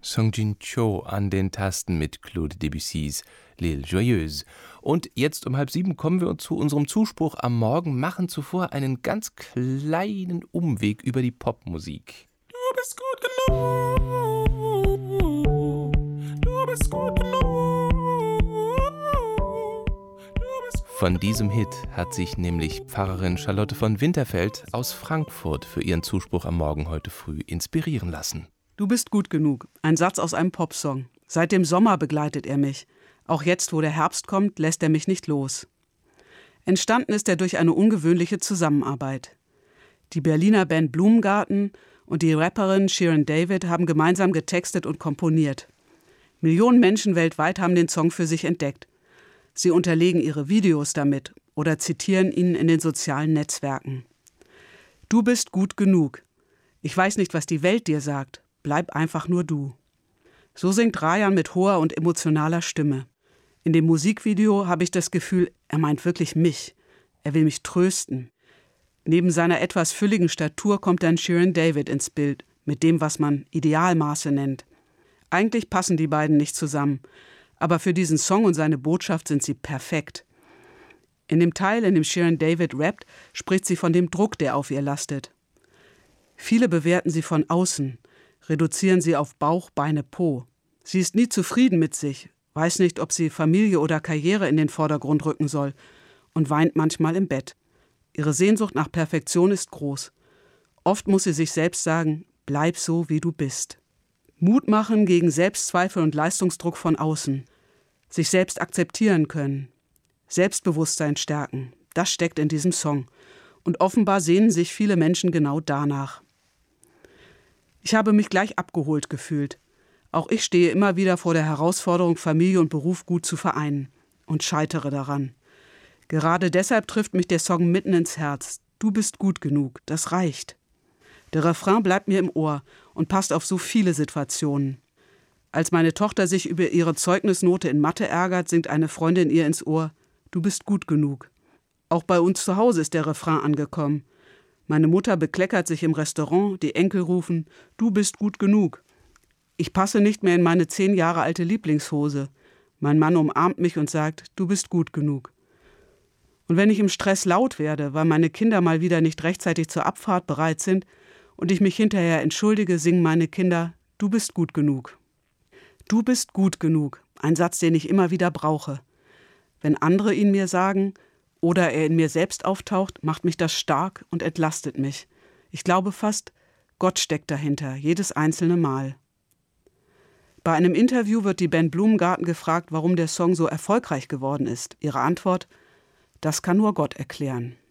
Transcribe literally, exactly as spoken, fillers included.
Song-Jin Cho an den Tasten mit Claude Debussys L'Île Joyeuse. Und jetzt um halb sieben kommen wir zu unserem Zuspruch am Morgen, machen zuvor einen ganz kleinen Umweg über die Popmusik. Du bist gut genug, du bist gut genug. Von diesem Hit hat sich nämlich Pfarrerin Charlotte von Winterfeld aus Frankfurt für ihren Zuspruch am Morgen heute früh inspirieren lassen. Du bist gut genug. Ein Satz aus einem Popsong. Seit dem Sommer begleitet er mich. Auch jetzt, wo der Herbst kommt, lässt er mich nicht los. Entstanden ist er durch eine ungewöhnliche Zusammenarbeit. Die Berliner Band Blumengarten und die Rapperin Shirin David haben gemeinsam getextet und komponiert. Millionen Menschen weltweit haben den Song für sich entdeckt. Sie unterlegen ihre Videos damit oder zitieren ihn in den sozialen Netzwerken. Du bist gut genug. Ich weiß nicht, was die Welt dir sagt. Bleib einfach nur du. So singt Rayan mit hoher und emotionaler Stimme. In dem Musikvideo habe ich das Gefühl, er meint wirklich mich. Er will mich trösten. Neben seiner etwas fülligen Statur kommt dann Shirin David ins Bild, mit dem, was man Idealmaße nennt. Eigentlich passen die beiden nicht zusammen, aber für diesen Song und seine Botschaft sind sie perfekt. In dem Teil, in dem Shirin David rappt, spricht sie von dem Druck, der auf ihr lastet. Viele bewerten sie von außen, reduzieren sie auf Bauch, Beine, Po. Sie ist nie zufrieden mit sich, weiß nicht, ob sie Familie oder Karriere in den Vordergrund rücken soll und weint manchmal im Bett. Ihre Sehnsucht nach Perfektion ist groß. Oft muss sie sich selbst sagen, bleib so, wie du bist. Mut machen gegen Selbstzweifel und Leistungsdruck von außen. Sich selbst akzeptieren können. Selbstbewusstsein stärken. Das steckt in diesem Song. Und offenbar sehnen sich viele Menschen genau danach. Ich habe mich gleich abgeholt gefühlt. Auch ich stehe immer wieder vor der Herausforderung, Familie und Beruf gut zu vereinen und scheitere daran. Gerade deshalb trifft mich der Song mitten ins Herz. Du bist gut genug, das reicht. Der Refrain bleibt mir im Ohr und passt auf so viele Situationen. Als meine Tochter sich über ihre Zeugnisnote in Mathe ärgert, singt eine Freundin ihr ins Ohr, du bist gut genug. Auch bei uns zu Hause ist der Refrain angekommen. Meine Mutter bekleckert sich im Restaurant, die Enkel rufen, du bist gut genug. Ich passe nicht mehr in meine zehn Jahre alte Lieblingshose. Mein Mann umarmt mich und sagt, du bist gut genug. Und wenn ich im Stress laut werde, weil meine Kinder mal wieder nicht rechtzeitig zur Abfahrt bereit sind und ich mich hinterher entschuldige, singen meine Kinder, du bist gut genug. Du bist gut genug, ein Satz, den ich immer wieder brauche. Wenn andere ihn mir sagen, oder er in mir selbst auftaucht, macht mich das stark und entlastet mich. Ich glaube fast, Gott steckt dahinter, jedes einzelne Mal. Bei einem Interview wird die Band Blumengarten gefragt, warum der Song so erfolgreich geworden ist. Ihre Antwort, das kann nur Gott erklären.